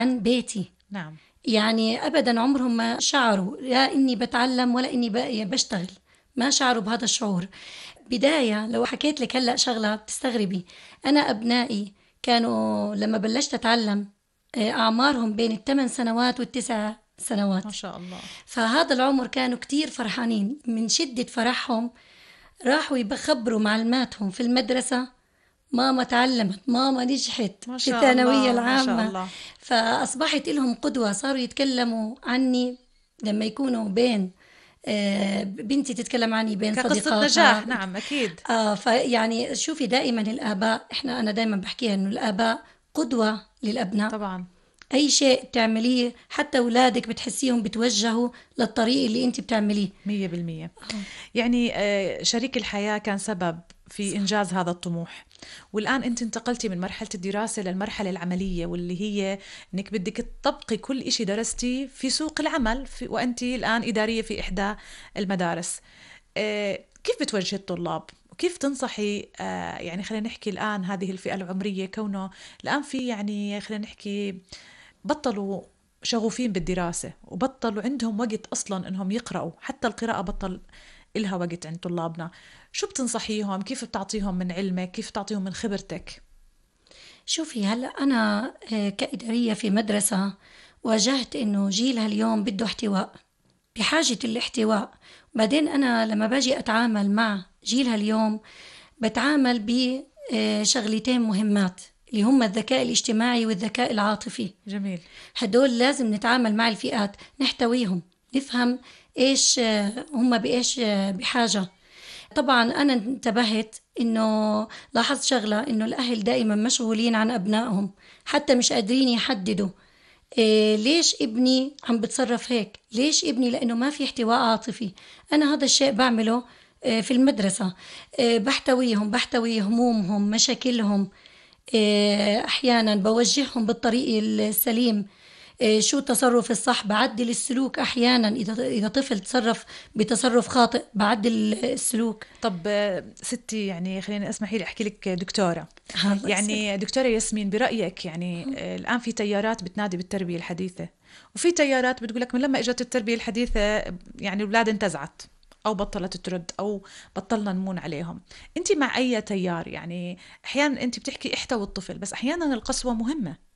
عن بيتي. نعم. يعني أبدا عمرهم ما شعروا لا إني بتعلم ولا إني بشتغل، ما شعروا بهذا الشعور. بداية لو حكيت لك هلأ شغلة بتستغربي، أنا أبنائي كانوا لما بلشت أتعلم أعمارهم بين ال8 سنوات وال9 سنوات. ما شاء الله. فهذا العمر كانوا كتير فرحانين، من شدة فرحهم راحوا يخبروا معلماتهم في المدرسة: ماما تعلمت، ماما نجحت ما في شاء الثانوية الله. ما شاء العامة. الله. فأصبحت لهم قدوة، صاروا يتكلموا عني لما يكونوا بين بنتي تتكلم عني بين كقصة نجاح. صديقاتها. نعم أكيد. فيعني شوفي دائما الآباء، أنا دائما بحكيها إنه الآباء قدوة للأبناء. طبعا. أي شيء بتعمليه حتى أولادك بتحسيهم بتوجهوا للطريق اللي أنت بتعمليه. 100%. يعني شريك الحياة كان سبب في إنجاز هذا الطموح، والآن أنت انتقلتي من مرحلة الدراسة للمرحلة العملية، واللي هي أنك بدك تطبقي كل إشي درستي في سوق العمل، وأنت الآن إدارية في إحدى المدارس. كيف بتوجهي الطلاب؟ وكيف تنصحي يعني خلينا نحكي الآن هذه الفئة العمرية، كونه الآن في يعني خلينا نحكي بطلوا شغوفين بالدراسة وبطلوا عندهم وقت أصلا إنهم يقرأوا، حتى القراءة بطل إلها وقت عند طلابنا. شو بتنصحيهم؟ كيف بتعطيهم من علمك؟ كيف بتعطيهم من خبرتك؟ شوفي هلأ أنا كإدارية في مدرسة واجهت إنه جيلها اليوم بده احتواء، بحاجة الاحتواء. بعدين أنا لما باجي أتعامل مع جيلها اليوم بتعامل بشغلتين مهمات، اللي هم الذكاء الاجتماعي والذكاء العاطفي. جميل. هدول لازم نتعامل مع الفئات، نحتويهم، نفهم إيش هم بإيش بحاجة. طبعا أنا انتبهت إنه لاحظت شغلة، إنه الأهل دائما مشغولين عن أبنائهم، حتى مش قادرين يحددوا ليش ابني عم بتصرف هيك، ليش ابني، لأنه ما في احتواء عاطفي. أنا هذا الشيء بعمله في المدرسة، بحتوي همومهم، مشاكلهم، أحيانا بوجههم بالطريق السليم. شو التصرف الصح، بعدل السلوك. أحيانا إذا طفل تصرف بتصرف خاطئ بعدل السلوك. طب ستي، يعني خليني اسمحي لي احكي لك دكتورة. الله يسعدك. يعني دكتورة ياسمين، برأيك يعني الآن في تيارات بتنادي بالتربية الحديثة، وفي تيارات بتقولك من لما اجت التربية الحديثة يعني الأولاد انتزعت أو بطلت ترد أو بطلنا نمون عليهم. أنت مع أي تيار؟ يعني أحيانا أنت بتحكي احتوي الطفل، بس أحيانا القسوة مهمة.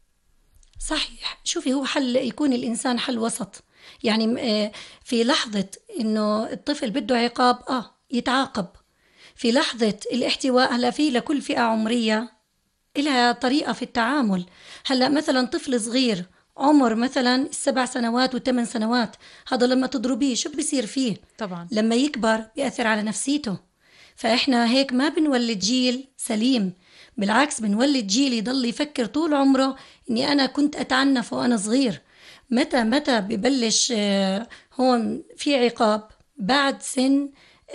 صحيح. شوفي هو حل يكون الإنسان حل وسط. يعني في لحظة إنه الطفل بده عقاب يتعاقب. في لحظة الاحتواء، هلا في لكل فئة عمرية إلها طريقة في التعامل. هلا مثلا طفل صغير عمر مثلا 7 سنوات و8 سنوات، هذا لما تضربيه شو بيصير فيه؟ طبعا. لما يكبر بيأثر على نفسيته. فإحنا هيك ما بنولد جيل سليم، بالعكس بنولد جيل يضل يفكر طول عمره إني أنا كنت أتعنف وأنا صغير. متى ببلش هون في عقاب بعد سن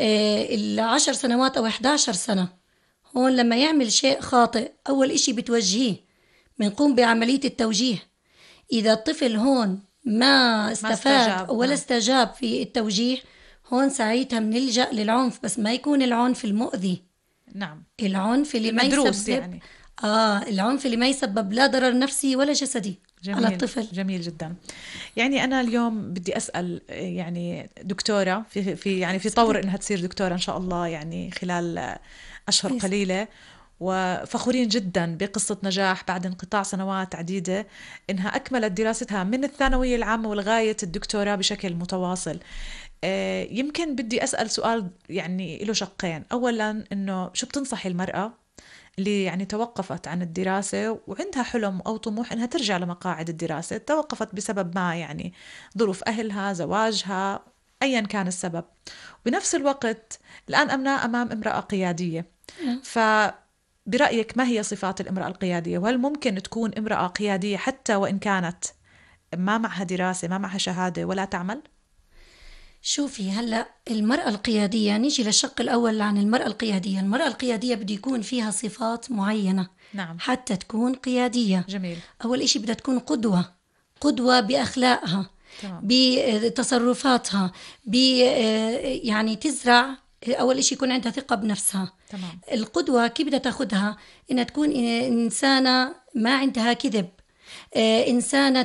10 سنوات أو 11 سنة. هون لما يعمل شيء خاطئ أول إشي بتوجهيه، بنقوم بعملية التوجيه. إذا الطفل هون ما ما استفاد استجاب. ولا استجاب في التوجيه، هون ساعتها بنلجأ للعنف، بس ما يكون العنف المؤذي، نعم. العنف اللي ما المدروس يسبب يعني. العنف اللي ما يسبب لا ضرر نفسي ولا جسدي على جميل. الطفل. جميل جدا. يعني أنا اليوم بدي أسأل يعني دكتورة في يعني في طور إنها تصير دكتورة إن شاء الله، يعني خلال أشهر قليلة، وفخورين جدا بقصة نجاح بعد انقطاع سنوات عديدة، إنها أكملت دراستها من الثانوية العامة ولغاية الدكتوراه بشكل متواصل. يمكن بدي أسأل سؤال يعني له شقين. أولا إنه شو بتنصحي المرأة اللي يعني توقفت عن الدراسة وعندها حلم أو طموح إنها ترجع لمقاعد الدراسة، توقفت بسبب ما، يعني ظروف أهلها، زواجها، أيا كان السبب، بنفس الوقت الآن أمام امرأة قيادية. فبرأيك ما هي صفات الامرأة القيادية؟ وهل ممكن تكون امرأة قيادية حتى وإن كانت ما معها دراسة، ما معها شهادة ولا تعمل؟ شوفي هلأ المرأة القيادية، نيجي للشق الأول عن المرأة القيادية. المرأة القيادية بده يكون فيها صفات معينة نعم. حتى تكون قيادية. جميل. أول إشي بدها تكون قدوة بأخلاقها، تمام. بتصرفاتها، يعني تزرع. أول إشي يكون عندها ثقة بنفسها. تمام. القدوة كيف بدها تاخدها؟ إنها تكون إنسانة ما عندها كذب، إنسانة